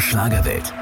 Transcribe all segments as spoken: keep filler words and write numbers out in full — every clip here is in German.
Schlagerwelt.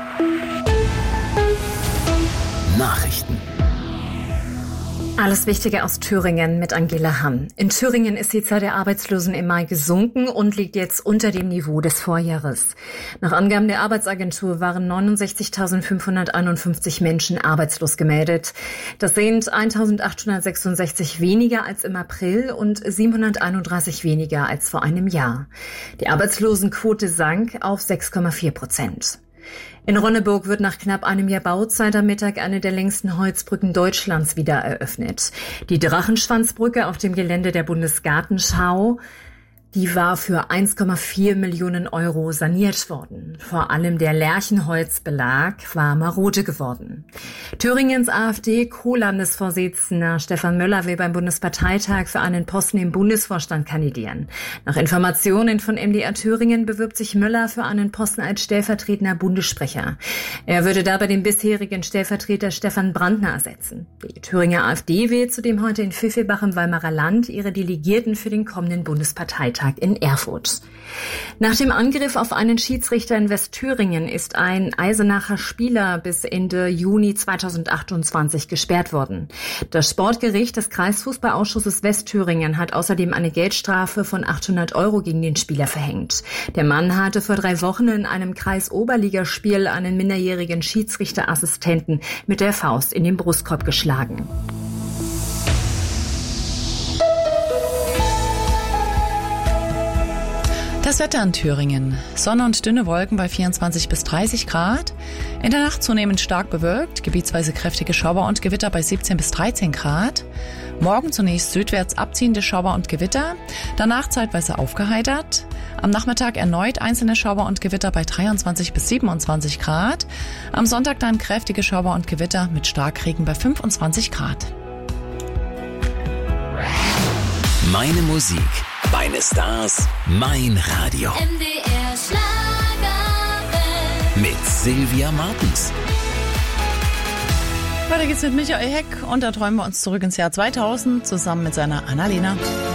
Nachrichten. Alles Wichtige aus Thüringen mit Angela Hamm. In Thüringen ist die Zahl der Arbeitslosen im Mai gesunken und liegt jetzt unter dem Niveau des Vorjahres. Nach Angaben der Arbeitsagentur waren neunundsechzigtausendfünfhunderteinundfünfzig Menschen arbeitslos gemeldet. Das sind eintausendachthundertsechsundsechzig weniger als im April und siebenhunderteinunddreißig weniger als vor einem Jahr. Die Arbeitslosenquote sank auf sechs Komma vier Prozent. In Ronneburg wird nach knapp einem Jahr Bauzeit am Mittag eine der längsten Holzbrücken Deutschlands wieder eröffnet. Die Drachenschwanzbrücke auf dem Gelände der Bundesgartenschau, die war für eins Komma vier Millionen Euro saniert worden. Vor allem der Lärchenholzbelag war marode geworden. Thüringens AfD-Co-Landesvorsitzender Stefan Möller will beim Bundesparteitag für einen Posten im Bundesvorstand kandidieren. Nach Informationen von M D R Thüringen bewirbt sich Möller für einen Posten als stellvertretender Bundessprecher. Er würde dabei den bisherigen Stellvertreter Stefan Brandner ersetzen. Die Thüringer AfD wählt zudem heute in Pfiffelbach im Weimarer Land ihre Delegierten für den kommenden Bundesparteitag in Erfurt. Nach dem Angriff auf einen Schiedsrichter in Westthüringen ist ein Eisenacher Spieler bis Ende Juni zweitausendachtundzwanzig gesperrt worden. Das Sportgericht des Kreisfußballausschusses Westthüringen hat außerdem eine Geldstrafe von achthundert Euro gegen den Spieler verhängt. Der Mann hatte vor drei Wochen in einem Kreisoberligaspiel einen minderjährigen Schiedsrichterassistenten mit der Faust in den Brustkorb geschlagen. Das Wetter in Thüringen. Sonne und dünne Wolken bei vierundzwanzig bis dreißig Grad. In der Nacht zunehmend stark bewölkt, gebietsweise kräftige Schauer und Gewitter bei siebzehn bis dreizehn Grad. Morgen zunächst südwärts abziehende Schauer und Gewitter, danach zeitweise aufgeheitert. Am Nachmittag erneut einzelne Schauer und Gewitter bei dreiundzwanzig bis siebenundzwanzig Grad. Am Sonntag dann kräftige Schauer und Gewitter mit Starkregen bei fünfundzwanzig Grad. Meine Musik, meine Stars, mein Radio. M D R Schlagerwelt. Mit Sylvia Martens. Weiter geht's mit Michael Heck und da träumen wir uns zurück ins Jahr zweitausend zusammen mit seiner Annalena.